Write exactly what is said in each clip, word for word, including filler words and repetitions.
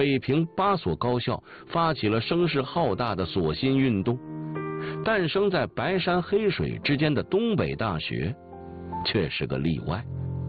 北平八所高校发起了声势浩大的锁心运动，诞生在白山黑水之间的东北大学却是个例外。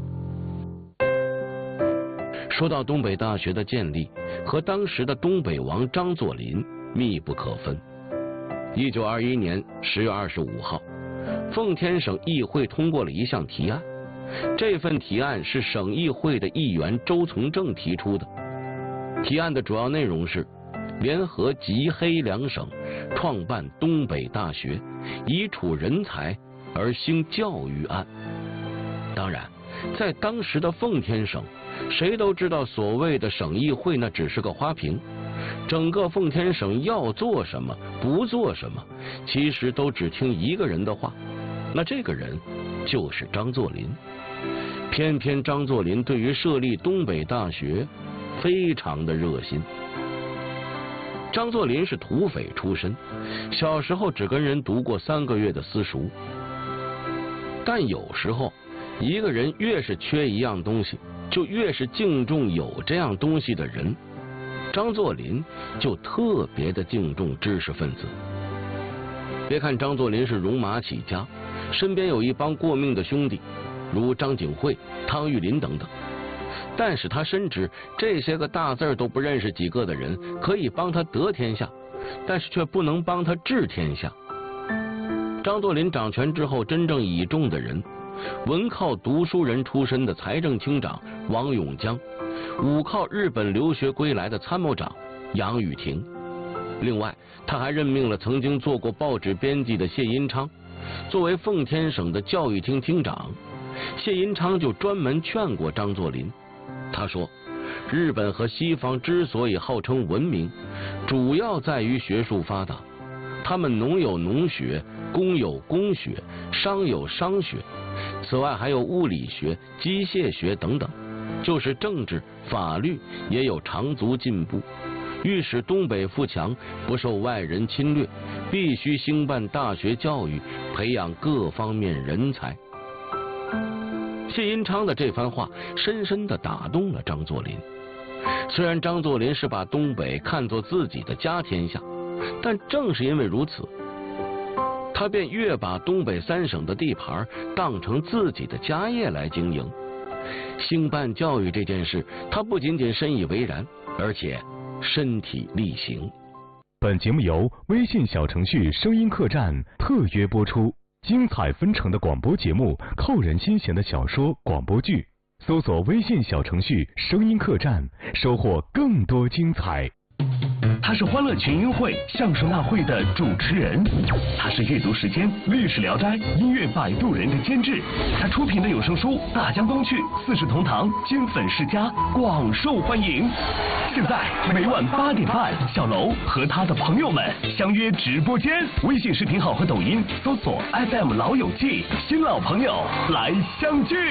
说到东北大学的建立，和当时的东北王张作霖密不可分。一九二一年十月二十五号，奉天省议会通过了一项提案，这份提案是省议会的议员周从政提出的。提案的主要内容是联合吉黑两省，创办东北大学，以储人才而兴教育案。当然，在当时的奉天省，谁都知道所谓的省议会那只是个花瓶，整个奉天省要做什么不做什么，其实都只听一个人的话，那这个人就是张作霖。偏偏张作霖对于设立东北大学非常的热心。张作霖是土匪出身，小时候只跟人读过三个月的私塾，但有时候一个人越是缺一样东西，就越是敬重有这样东西的人。张作霖就特别的敬重知识分子。别看张作霖是戎马起家，身边有一帮过命的兄弟，如张景惠、汤玉麟等等，但是他深知这些个大字都不认识几个的人可以帮他得天下，但是却不能帮他治天下。张作霖掌权之后，真正倚重的人，文靠读书人出身的财政厅长王永江，武靠日本留学归来的参谋长杨宇霆。另外，他还任命了曾经做过报纸编辑的谢荫昌作为奉天省的教育厅厅长。谢荫昌就专门劝过张作霖，他说，日本和西方之所以号称文明，主要在于学术发达，他们农有农学，工有工学，商有商学，此外还有物理学、机械学等等，就是政治、法律也有长足进步。欲使东北富强，不受外人侵略，必须兴办大学教育，培养各方面人才。谢荫昌的这番话深深地打动了张作霖。虽然张作霖是把东北看作自己的家天下，但正是因为如此，他便越把东北三省的地盘当成自己的家业来经营。兴办教育这件事，他不仅仅深以为然，而且身体力行。 本节目由微信小程序声音客栈特约播出，精彩纷呈的广播节目，扣人心弦的小说、广播剧，搜索微信小程序声音客栈，收获更多精彩。 他是欢乐群英会相声大会的主持人，他是阅读时间、历史聊斋、音乐摆渡人的监制，他出品的有声书《大江东去》《四世同堂》金粉世家广受欢迎。现在每晚八点半，小楼和他的朋友们相约直播间，微信视频号和抖音搜索 F M 老友记，新老朋友来相聚。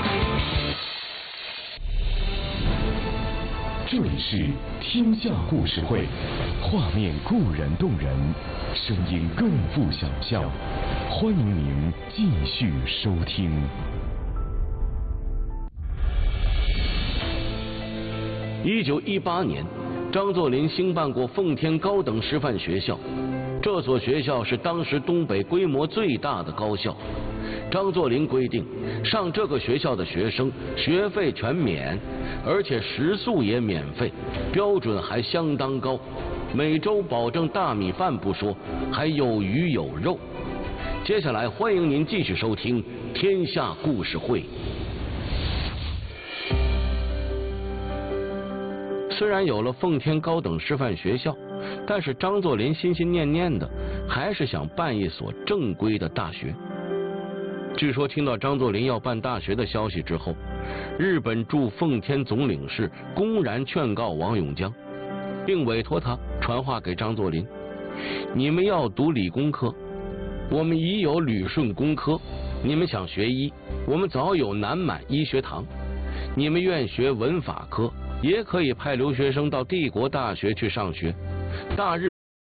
这里是天下故事会，画面固然动人，声音更富想象。欢迎您继续收听。 一九一八年，张作霖兴办过奉天高等师范学校，这所学校是当时东北规模最大的高校。张作霖规定，上这个学校的学生学费全免，而且食宿也免费，标准还相当高，每周保证大米饭不说，还有鱼有肉。接下来欢迎您继续收听《天下故事会》。虽然有了奉天高等师范学校，但是张作霖心心念念的还是想办一所正规的大学。据说听到张作霖要办大学的消息之后，日本驻奉天总领事公然劝告王永江，并委托他传话给张作霖：你们要读理工科，我们已有旅顺工科；你们想学医，我们早有南满医学堂；你们愿学文法科，也可以派留学生到帝国大学去上学。大日